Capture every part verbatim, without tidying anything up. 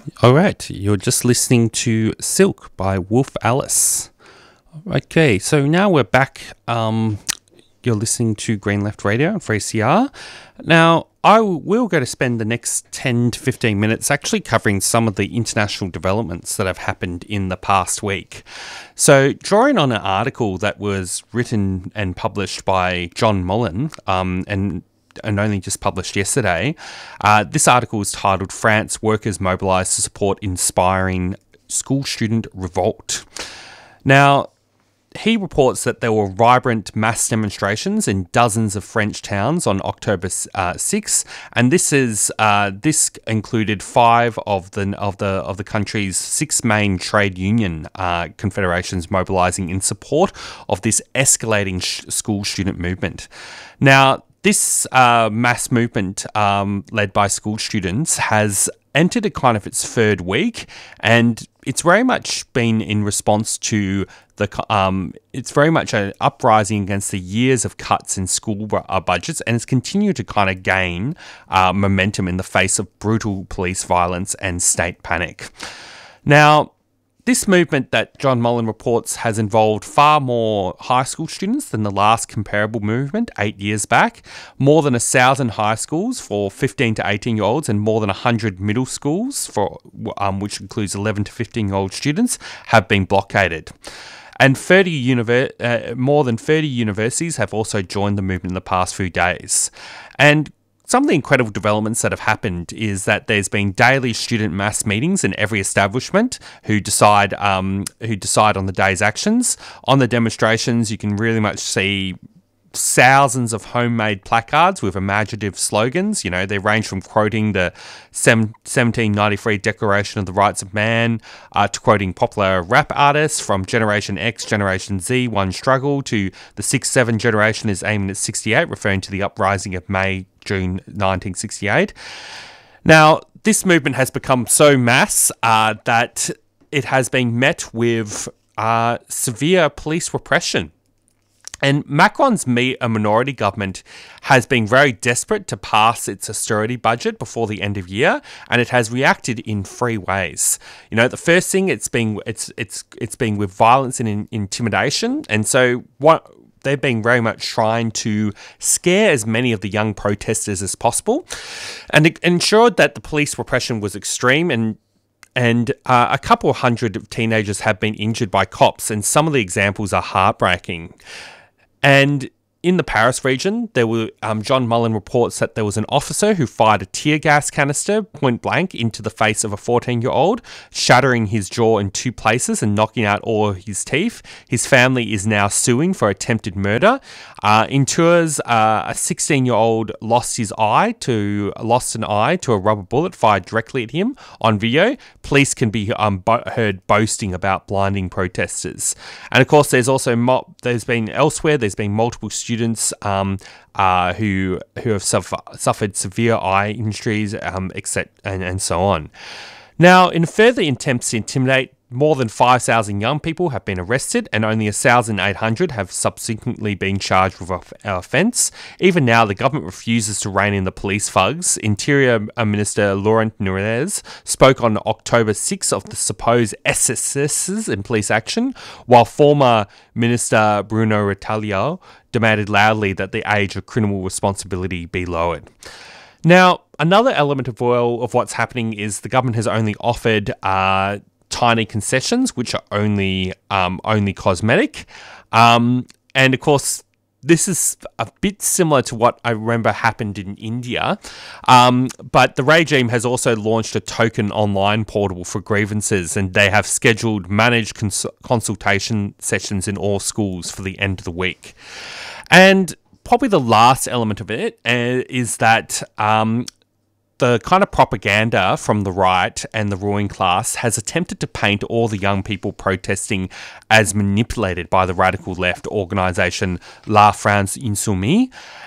All right, you're just listening to Silk by Wolf Alice. Okay, so now we're back. Um, you're listening to Green Left Radio on three C R. Now, I will go to spend the next ten to fifteen minutes actually covering some of the international developments that have happened in the past week. So, drawing on an article that was written and published by John Mullen, um, and and only just published yesterday. Uh, this article is titled France Workers Mobilise to Support Inspiring School Student Revolt. Now, he reports that there were vibrant mass demonstrations in dozens of French towns on October uh, sixth, and this is uh, this included five of the of the of the country's six main trade union uh, confederations mobilising in support of this escalating sh- school student movement. Now, this uh, mass movement, um, led by school students, has entered a kind of its third week, and it's very much been in response to the. Um, it's very much an uprising against the years of cuts in school uh, budgets, and it's continued to kind of gain uh, momentum in the face of brutal police violence and state panic. Now, this movement that John Mullen reports has involved far more high school students than the last comparable movement eight years back. More than a thousand high schools for fifteen to eighteen year olds and more than a hundred middle schools, for um, which includes eleven to fifteen year old students, have been blockaded. And thirty univer- uh, more than thirty universities have also joined the movement in the past few days. And some of the incredible developments that have happened is that there's been daily student mass meetings in every establishment who decide um, who decide on the day's actions. On the demonstrations, you can really much see thousands of homemade placards with imaginative slogans. You know, they range from quoting the seventeen ninety-three Declaration of the Rights of Man uh, to quoting popular rap artists from Generation X, Generation Z, One Struggle, to the six seven generation is aiming at sixty-eight, referring to the uprising of May, June nineteen sixty-eight. Now, this movement has become so mass uh, that it has been met with uh, severe police repression. And Macron's me- a minority government has been very desperate to pass its austerity budget before the end of year, and it has reacted in three ways. You know, the first thing, it's been it's it's it's been with violence and in- intimidation, and so what they've been very much trying to scare as many of the young protesters as possible, and it ensured that the police repression was extreme. And And uh, a couple of hundred of teenagers have been injured by cops, and some of the examples are heartbreaking. And in the Paris region, there were um, John Mullen reports that there was an officer who fired a tear gas canister point blank into the face of a fourteen-year-old, shattering his jaw in two places and knocking out all of his teeth. His family is now suing for attempted murder. Uh, in Tours, uh, a sixteen-year-old lost his eye to lost an eye to a rubber bullet fired directly at him on video. Police can be um, bo- heard boasting about blinding protesters. And of course, there's also mo- there's been elsewhere. There's been multiple students. Students um, uh, who who have suffer, suffered severe eye injuries, um, et cetera, and, and so on. Now, in further attempts to intimidate, more than five thousand young people have been arrested, and only one thousand eight hundred have subsequently been charged with an offence. Even now, the government refuses to rein in the police thugs. Interior Minister Laurent Nunez spoke on October sixth of the supposed excesses in police action, while former Minister Bruno Retailleau demanded loudly that the age of criminal responsibility be lowered. Now, another element of well of what's happening is the government has only offered uh, tiny concessions, which are only um, only cosmetic, um, and of course, this is a bit similar to what I remember happened in India, um, but the regime has also launched a token online portal for grievances, and they have scheduled managed cons- consultation sessions in all schools for the end of the week. And probably the last element of it uh, is that um, the kind of propaganda from the right and the ruling class has attempted to paint all the young people protesting as manipulated by the radical left organisation La France Insoumise.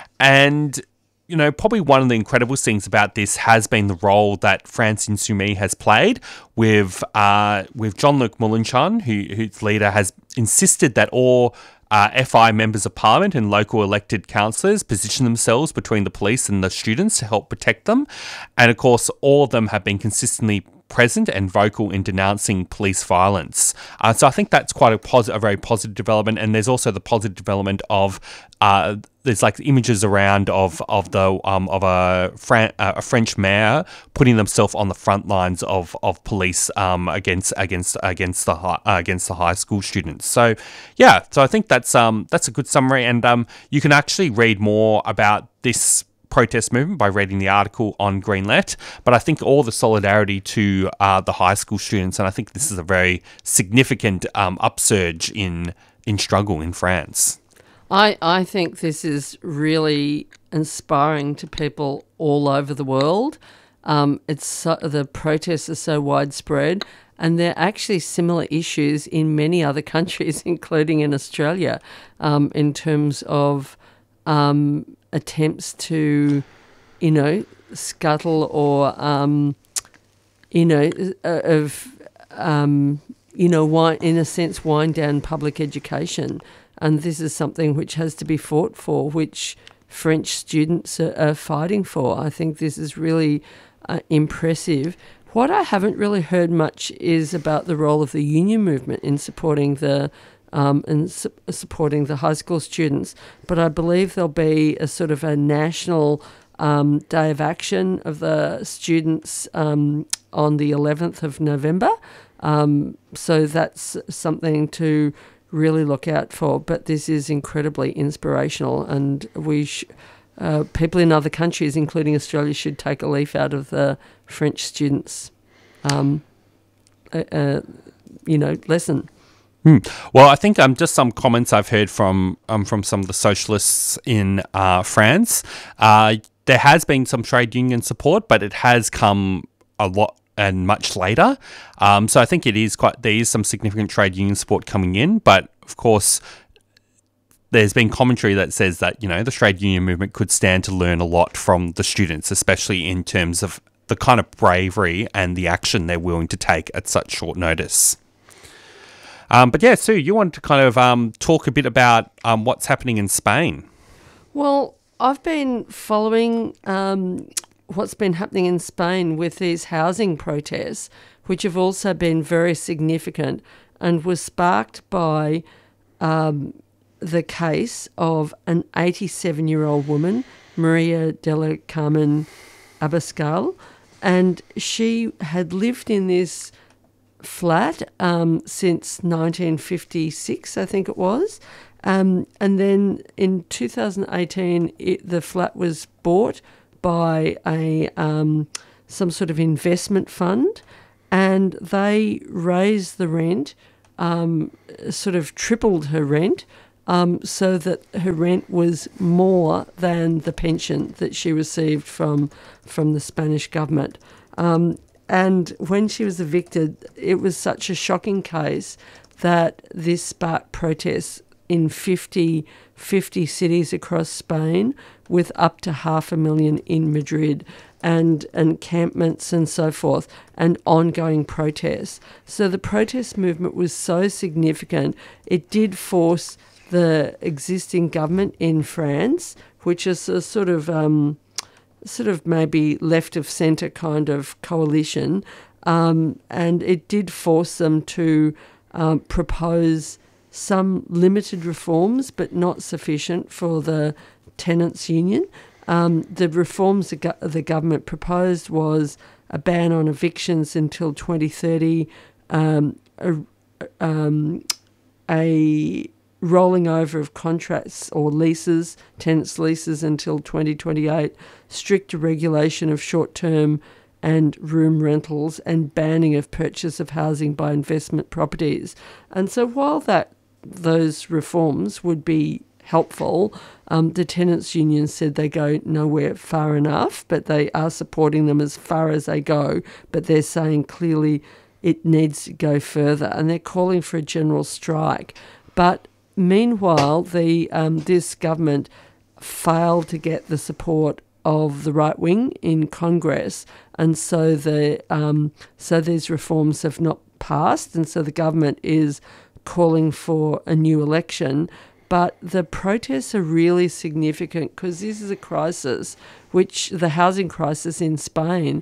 And, you know, probably one of the incredible things about this has been the role that France Insoumise has played with uh, with Jean-Luc Mélenchon, who, whose leader has insisted that all Uh, F I members of parliament and local elected councillors position themselves between the police and the students to help protect them. And of course, all of them have been consistently present and vocal in denouncing police violence. Uh, so I think that's quite a, posi- a very positive development. And there's also the positive development of uh, there's like images around of of the um, of a Fran- uh, a French mayor putting themselves on the front lines of of police um, against against against the high, uh, against the high school students. So yeah, so I think that's um that's a good summary, and um you can actually read more about this protest movement by reading the article on Greenlet, but I think all the solidarity to uh, the high school students, and I think this is a very significant um, upsurge in in struggle in France. I, I think this is really inspiring to people all over the world. Um, it's so, the protests are so widespread, and there are actually similar issues in many other countries, including in Australia, um, in terms of um, attempts to, you know, scuttle or, um, you know, of, um, you know, wind, in a sense, wind down public education. And this is something which has to be fought for, which French students are, are fighting for. I think this is really uh, impressive. What I haven't really heard much is about the role of the union movement in supporting the um, in su- supporting the high school students. But I believe there'll be a sort of a national um, day of action of the students um, on the eleventh of November. Um, so that's something to really look out for. But this is incredibly inspirational, and we sh- uh, people in other countries, including Australia, should take a leaf out of the French students' um, uh, uh, you know, lesson. Hmm. Well, I think um, just some comments I've heard from um, from some of the socialists in uh, France. Uh, there has been some trade union support, but it has come a lot and much later. Um, so I think it is quite, there is some significant trade union support coming in, but of course there's been commentary that says that, you know, the trade union movement could stand to learn a lot from the students, especially in terms of the kind of bravery and the action they're willing to take at such short notice. Um, but yeah, Sue, you wanted to kind of um, talk a bit about um, what's happening in Spain. Well, I've been following um, what's been happening in Spain with these housing protests, which have also been very significant and was sparked by um, the case of an eighty-seven-year-old woman, Maria del Carmen Abascal, and she had lived in this flat um, since nineteen fifty-six, I think it was. Um, and then in two thousand eighteen, it, the flat was bought by a um, some sort of investment fund, and they raised the rent, um, sort of tripled her rent, um, so that her rent was more than the pension that she received from from the Spanish government. Um, and when she was evicted, it was such a shocking case that this sparked protests in fifty, fifty cities across Spain, with up to half a million in Madrid, and encampments and so forth, and ongoing protests. So the protest movement was so significant, it did force the existing government in France, which is a sort of um, sort of maybe left of centre kind of coalition, um, and it did force them to um, propose some limited reforms, but not sufficient for the tenants' union. Um, the reforms the, go- the government proposed was a ban on evictions until twenty thirty, um, a, um, a rolling over of contracts or leases, tenants' leases until twenty twenty-eight, stricter regulation of short-term and room rentals, and banning of purchase of housing by investment properties. And so while that those reforms would be helpful, um, the tenants' union said they go nowhere far enough, but they are supporting them as far as they go, but they're saying clearly it needs to go further, and they're calling for a general strike. But meanwhile, the um, this government failed to get the support of the right wing in Congress, and so the um, so these reforms have not passed, and so the government is calling for a new election. But the protests are really significant because this is a crisis, which the housing crisis in Spain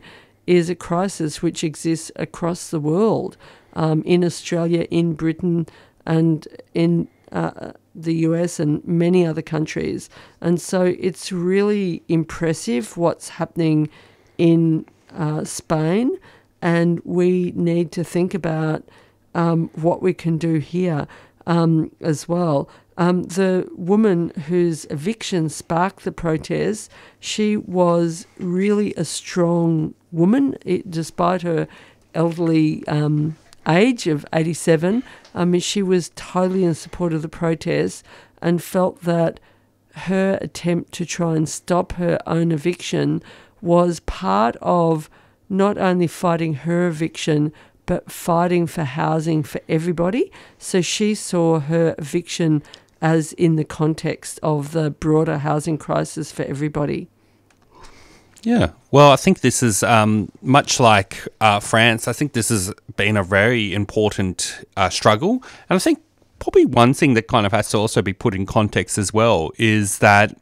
is a crisis which exists across the world, um, in Australia, in Britain, and in uh, the U S and many other countries. And so it's really impressive what's happening in uh, Spain, and we need to think about um, what we can do here um, as well. Um, the woman whose eviction sparked the protests, she was really a strong woman, it, despite her elderly um, age of eighty-seven. I mean, she was totally in support of the protests and felt that her attempt to try and stop her own eviction was part of not only fighting her eviction, but fighting for housing for everybody. So she saw her eviction as in the context of the broader housing crisis for everybody. Yeah, well, I think this is um, much like uh, France. I think this has been a very important uh, struggle. And I think probably one thing that kind of has to also be put in context as well is that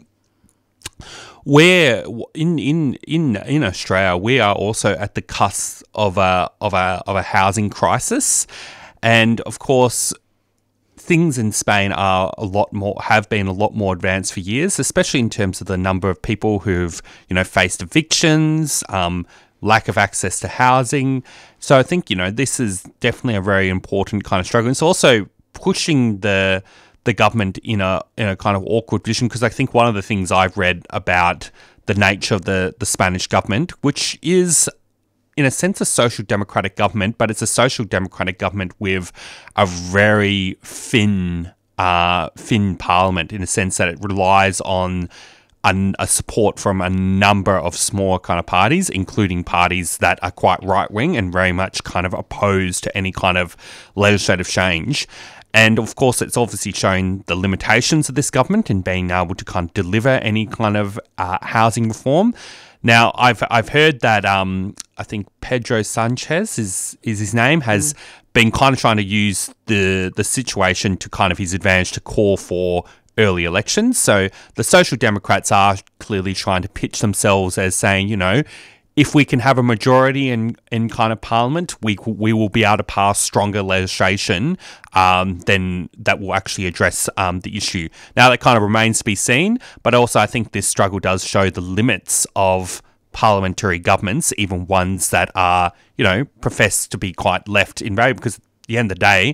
we're in in in in Australia, we are also at the cusp of a of a of a housing crisis, and of course, things in Spain are a lot more have been a lot more advanced for years, especially in terms of the number of people who've you know faced evictions, um, lack of access to housing. So I think you know this is definitely a very important kind of struggle. It's also pushing the the government in a in a kind of awkward position, because I think one of the things I've read about the nature of the, the Spanish government, which is in a sense a social democratic government, but it's a social democratic government with a very thin uh, thin parliament, in a sense that it relies on a, a support from a number of smaller kind of parties, including parties that are quite right-wing and very much kind of opposed to any kind of legislative change. And of course, it's obviously shown the limitations of this government in being able to kind of deliver any kind of uh, housing reform. Now, I've I've heard that um, I think Pedro Sanchez is is his name has mm. been kind of trying to use the the situation to kind of his advantage to call for early elections. So the Social Democrats are clearly trying to pitch themselves as saying, you know, if we can have a majority in, in kind of parliament, we we will be able to pass stronger legislation um, then that will actually address um, the issue. Now, that kind of remains to be seen, but also I think this struggle does show the limits of parliamentary governments, even ones that are, you know, professed to be quite left in value, because at the end of the day,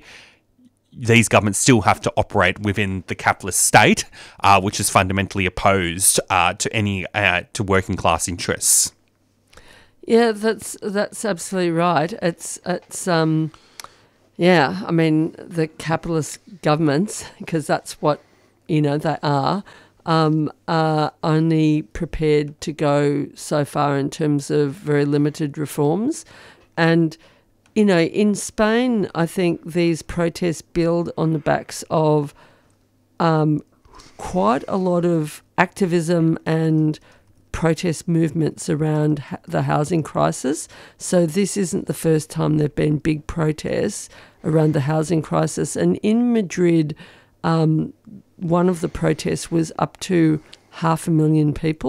these governments still have to operate within the capitalist state, uh, which is fundamentally opposed uh, to any uh, to working class interests. Yeah, that's that's absolutely right. It's it's um, yeah. I mean, the capitalist governments, because that's what you know they are, um, are only prepared to go so far in terms of very limited reforms, and you know, in Spain, I think these protests build on the backs of um, quite a lot of activism and protest movements around ha- the housing crisis. So this isn't the first time there have been big protests around the housing crisis. And in Madrid, um, one of the protests was up to half a million people.